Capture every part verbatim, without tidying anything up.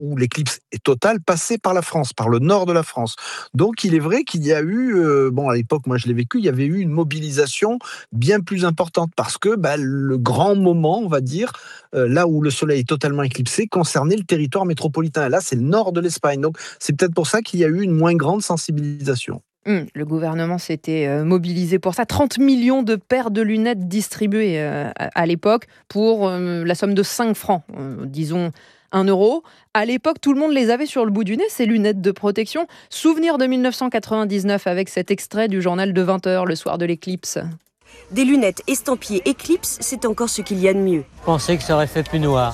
où l'éclipse est totale, passait par la France, par le nord de la France. Donc il est vrai qu'il y a eu, euh, bon à l'époque moi je l'ai vécu, il y avait eu une mobilisation bien plus importante parce que bah, le grand moment, on va dire, euh, là où le soleil est totalement éclipsé, concernait le territoire métropolitain. Et là c'est le nord de l'Espagne. Donc c'est peut-être pour ça qu'il y a eu une moins grande sensibilisation. Mmh, le gouvernement s'était euh, mobilisé pour ça. trente millions de paires de lunettes distribuées euh, à, à l'époque pour euh, la somme de cinq francs, euh, disons un euro. À l'époque, tout le monde les avait sur le bout du nez, ces lunettes de protection. Souvenir de mille neuf cent quatre-vingt-dix-neuf avec cet extrait du journal de vingt heures le soir de l'éclipse. Des lunettes estampillées Eclipse, c'est encore ce qu'il y a de mieux. Je pensais que ça aurait fait plus noir.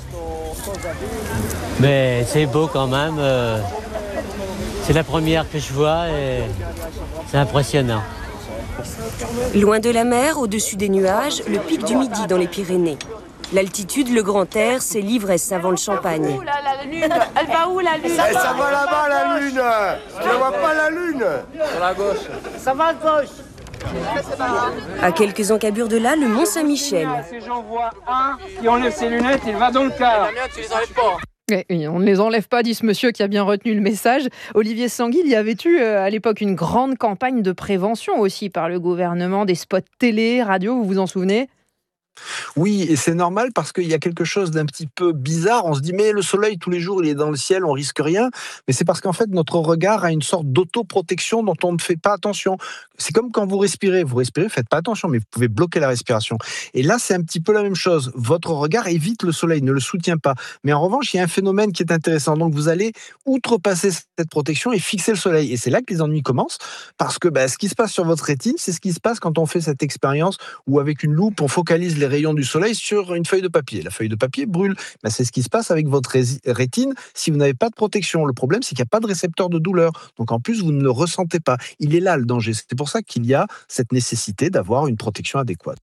Mais c'est beau quand même. Euh, c'est la première que je vois et c'est impressionnant. Loin de la mer, au-dessus des nuages, le pic du Midi dans les Pyrénées. L'altitude, le grand air, c'est l'ivresse avant le champagne. Où, là, la lune, elle va où la lune? Ça, ça va là-bas la lune. Tu ne vois pas la lune? Sur la gauche. Ça va à gauche. À quelques encablures de là, le Mont Saint-Michel. Si j'en vois un qui enlève ses lunettes, il va dans le car. Tu les enlèves pas. Oui, on ne les enlève pas, dit ce monsieur qui a bien retenu le message. Olivier Sanguil, il y avait eu euh, à l'époque une grande campagne de prévention aussi par le gouvernement, des spots télé, radio, vous vous en souvenez ? Oui, et c'est normal parce qu'il y a quelque chose d'un petit peu bizarre. On se dit, mais le soleil, tous les jours, il est dans le ciel, on risque rien. Mais c'est parce qu'en fait, notre regard a une sorte d'autoprotection dont on ne fait pas attention. C'est comme quand vous respirez. Vous respirez, faites pas attention, mais vous pouvez bloquer la respiration. Et là, c'est un petit peu la même chose. Votre regard évite le soleil, ne le soutient pas. Mais en revanche, il y a un phénomène qui est intéressant. Donc, vous allez outrepasser cette protection et fixer le soleil. Et c'est là que les ennuis commencent parce que bah, ce qui se passe sur votre rétine, c'est ce qui se passe quand on fait cette expérience où avec une loupe, on focalise les rayons du soleil sur une feuille de papier. La feuille de papier brûle. Ben, c'est ce qui se passe avec votre rétine si vous n'avez pas de protection. Le problème, c'est qu'il n'y a pas de récepteur de douleur. Donc en plus, vous ne le ressentez pas. Il est là le danger. C'est pour ça qu'il y a cette nécessité d'avoir une protection adéquate.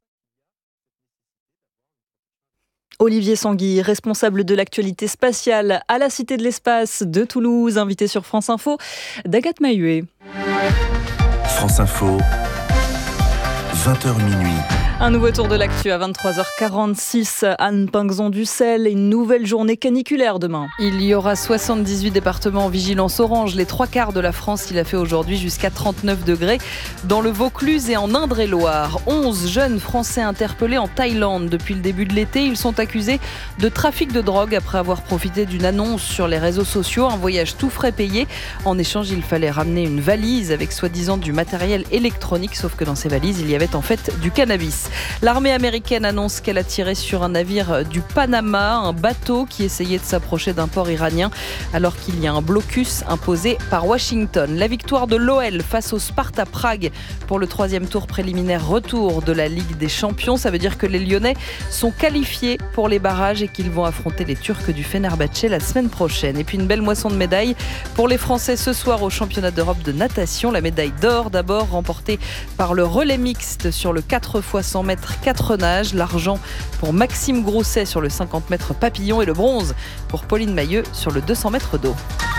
Olivier Sanguil, responsable de l'actualité spatiale à la Cité de l'Espace de Toulouse, invité sur France Info d'Agathe Mahuet. France Info, vingt heures minuit. Un nouveau tour de l'actu à vingt-trois heures quarante-six. Anne Pinxon-Dussel, une nouvelle journée caniculaire demain. Il y aura soixante-dix-huit départements en vigilance orange. Les trois quarts de la France, il a fait aujourd'hui jusqu'à trente-neuf degrés dans le Vaucluse et en Indre-et-Loire. onze jeunes Français interpellés en Thaïlande depuis le début de l'été. Ils sont accusés de trafic de drogue après avoir profité d'une annonce sur les réseaux sociaux. Un voyage tout frais payé. En échange, il fallait ramener une valise avec soi-disant du matériel électronique. Sauf que dans ces valises, il y avait en fait du cannabis. L'armée américaine annonce qu'elle a tiré sur un navire du Panama, un bateau qui essayait de s'approcher d'un port iranien alors qu'il y a un blocus imposé par Washington. La victoire de l'O L face au Sparta Prague pour le troisième tour préliminaire retour de la Ligue des Champions. Ça veut dire que les Lyonnais sont qualifiés pour les barrages et qu'ils vont affronter les Turcs du Fenerbahçe la semaine prochaine. Et puis une belle moisson de médailles pour les Français ce soir au championnat d'Europe de natation. La médaille d'or d'abord remportée par le relais mixte sur le quatre fois cent mètres quatre nages, l'argent pour Maxime Grousset sur le cinquante mètres papillon et le bronze pour Pauline Mailleux sur le deux cents mètres d'eau.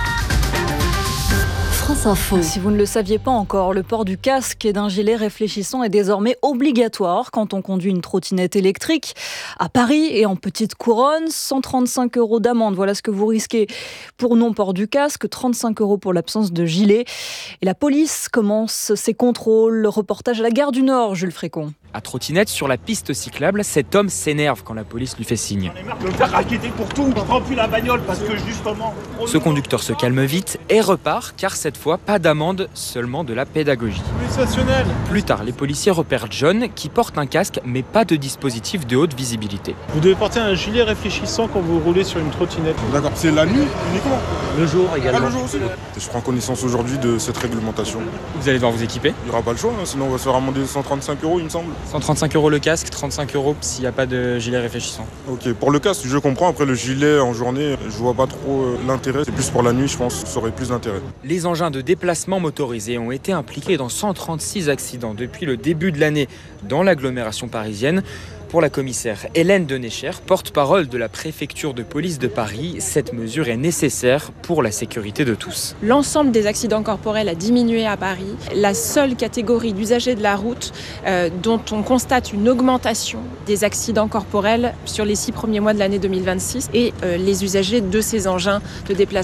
France Info. Si vous ne le saviez pas encore, le port du casque et d'un gilet réfléchissant est désormais obligatoire quand on conduit une trottinette électrique. À Paris et en petite couronne, cent trente-cinq euros d'amende. Voilà ce que vous risquez pour non-port du casque, trente-cinq euros pour l'absence de gilet. Et la police commence ses contrôles. Le reportage à la gare du Nord, Jules Frécon. À trottinette sur la piste cyclable, cet homme s'énerve quand la police lui fait signe. J'en ai marre de me faire raqueter pour tout. Je prends plus la bagnole parce que justement... Ce conducteur se calme vite et repart car cette fois pas d'amende, seulement de la pédagogie. Plus tard, les policiers repèrent John qui porte un casque mais pas de dispositif de haute visibilité. Vous devez porter un gilet réfléchissant quand vous roulez sur une trottinette. D'accord, c'est la nuit uniquement? Le jour également. Ah, le jour aussi. Je prends connaissance aujourd'hui de cette réglementation. Vous allez devoir vous équiper? Il n'y aura pas le choix, hein, sinon on va se faire amender cent trente-cinq euros il me semble. cent trente-cinq euros le casque, trente-cinq euros s'il n'y a pas de gilet réfléchissant. Ok, pour le casque, je comprends. Après, le gilet en journée, je vois pas trop euh, l'intérêt. C'est plus pour la nuit, je pense, ça aurait plus d'intérêt. Les engins de déplacement motorisés ont été impliqués dans cent trente-six accidents depuis le début de l'année dans l'agglomération parisienne. Pour la commissaire Hélène Denécher, porte-parole de la préfecture de police de Paris, cette mesure est nécessaire pour la sécurité de tous. L'ensemble des accidents corporels a diminué à Paris. La seule catégorie d'usagers de la route euh, dont on constate une augmentation des accidents corporels sur les six premiers mois de l'année deux mille vingt-six et euh, les usagers de ces engins de déplacement